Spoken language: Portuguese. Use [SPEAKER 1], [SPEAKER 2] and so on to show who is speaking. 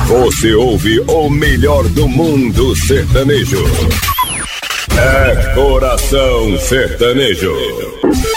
[SPEAKER 1] Você ouve o melhor do mundo sertanejo. É Coração Sertanejo.